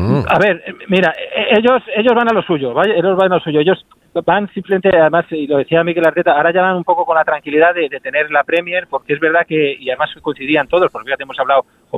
A ver, mira, ellos van a lo suyo, ¿vale? Ellos van a lo suyo. Ellos van simplemente, además, y lo decía Mikel Arteta, ahora ya van un poco con la tranquilidad de tener la Premier, porque es verdad que, y además coincidían todos, porque ya te hemos hablado